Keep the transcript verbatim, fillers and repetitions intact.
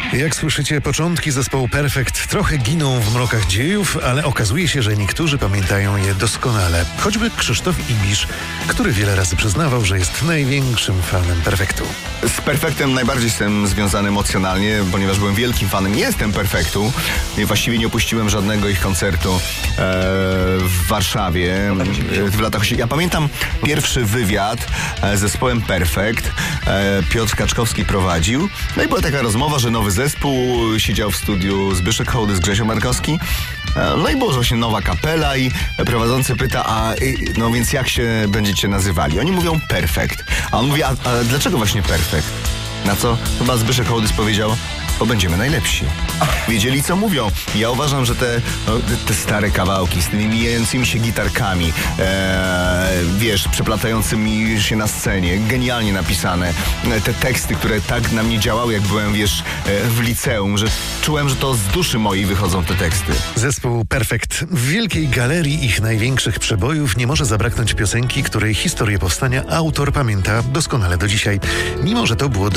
Jak słyszycie, początki zespołu Perfekt trochę giną w mrokach dziejów, ale okazuje się, że niektórzy pamiętają je doskonale. Choćby Krzysztof Ibisz, który wiele razy przyznawał, że jest największym fanem Perfektu. Z Perfektem najbardziej jestem związany emocjonalnie, ponieważ byłem wielkim fanem. Nie jestem Perfektu i właściwie nie opuściłem żadnego ich koncertu e, w Warszawie e, w latach osiemdziesiątych. Ja pamiętam pierwszy wywiad e, z zespołem Perfekt. E, Piotr Kaczkowski prowadził. No i była taka rozmowa, że nowy zespół, siedział w studiu Zbyszek Hołdy z Grzesio Markowski. No i była właśnie nowa kapela i prowadzący pyta, a no więc jak się będziecie nazywali? Oni mówią Perfekt. A on mówi, a, a dlaczego właśnie Perfekt? Na co chyba Zbyszek Hołdys powiedział, bo będziemy najlepsi. Wiedzieli, co mówią. Ja uważam, że te, no, te stare kawałki z tymi mijającymi się gitarkami, e, wiesz, przeplatającymi się na scenie, genialnie napisane. Te teksty, które tak na mnie działały, jak byłem, wiesz, w liceum, że czułem, że to z duszy mojej wychodzą te teksty. Zespół Perfekt. W wielkiej galerii ich największych przebojów nie może zabraknąć piosenki, której historię powstania autor pamięta doskonale do dzisiaj. Mimo że to było